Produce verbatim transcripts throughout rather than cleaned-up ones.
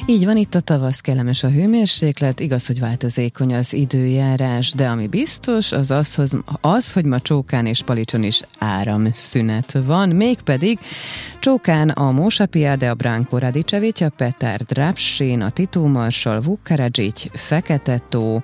Így van, itt a tavasz, kellemes a hőmérséklet, igaz, hogy változékony az időjárás, de ami biztos, az az, az hogy ma Csókán és Palicson is áramszünet van, mégpedig Csókán a Mósapiade, a Branko Radicevic, a Petard Rapsén, a Titó Marsal, Vuk Karadžić, Fekete-tó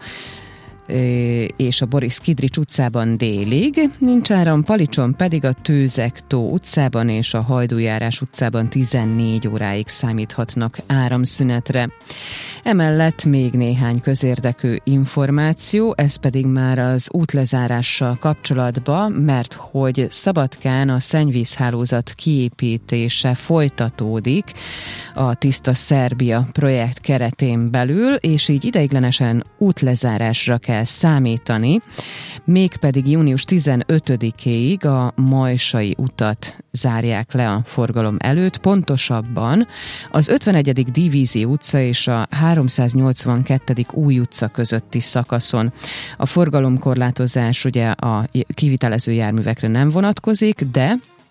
és a Boris Kidrics utcában délig. Nincs áram, Palicson pedig a Tőzek-tó utcában és a Hajdújárás utcában tizennégy óráig számíthatnak áramszünetre. Emellett még néhány közérdekű információ, ez pedig már az útlezárással kapcsolatban, mert hogy Szabadkán a szennyvízhálózat kiépítése folytatódik a Tiszta Szerbia projekt keretén belül, és így ideiglenesen útlezárásra kell számítani, mégpedig június tizenötödikéig a Majsai utat zárják le a forgalom előtt, pontosabban az ötvenegyedik Divízi utca és a háromszáznyolcvankettedik Új utca közötti szakaszon. A forgalomkorlátozás ugye a kivitelező járművekre nem vonatkozik, de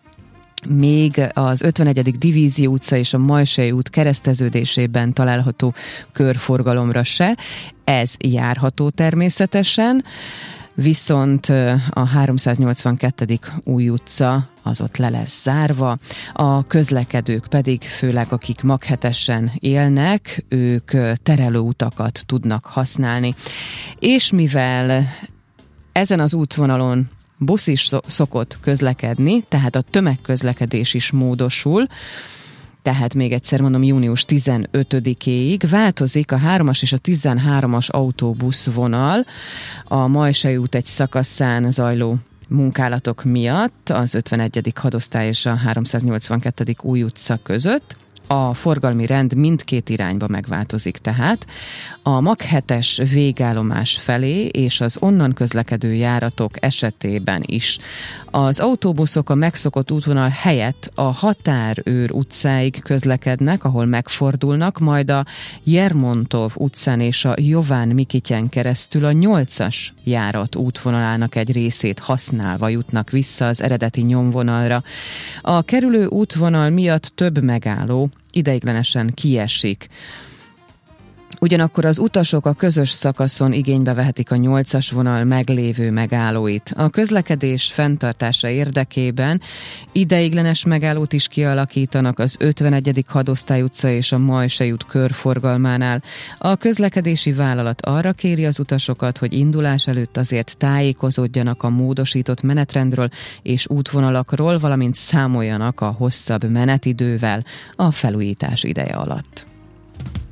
még az ötvenegyedik Divízi utca és a Majsai út kereszteződésében található körforgalomra se. Ez járható természetesen, viszont a háromszáznyolcvankettedik Új utca az ott le lesz zárva. A közlekedők pedig, főleg akik maghetesen élnek, ők terelőutakat tudnak használni. És mivel ezen az útvonalon busz is szokott közlekedni, tehát a tömegközlekedés is módosul, tehát még egyszer mondom, június tizenötödikéig változik a hármas és a tizenhármas autóbuszvonal a Majsai út egy szakaszán zajló munkálatok miatt az ötvenegyedik hadosztály és a háromszáznyolcvankettedik Új utca között. A forgalmi rend mindkét irányba megváltozik tehát. A MAG hetes végállomás felé és az onnan közlekedő járatok esetében is. Az autóbuszok a megszokott útvonal helyett a Határőr utcáig közlekednek, ahol megfordulnak, majd a Jermontov utcán és a Jován Mikityen keresztül a nyolcas járat útvonalának egy részét használva jutnak vissza az eredeti nyomvonalra. A kerülő útvonal miatt több megálló ideiglenesen kiesik. Ugyanakkor az utasok a közös szakaszon igénybe vehetik a nyolcas vonal meglévő megállóit. A közlekedés fenntartása érdekében ideiglenes megállót is kialakítanak az ötvenegyedik Hadosztály utca és a Majsai út körforgalmánál. A közlekedési vállalat arra kéri az utasokat, hogy indulás előtt azért tájékozódjanak a módosított menetrendről és útvonalakról, valamint számoljanak a hosszabb menetidővel a felújítás ideje alatt.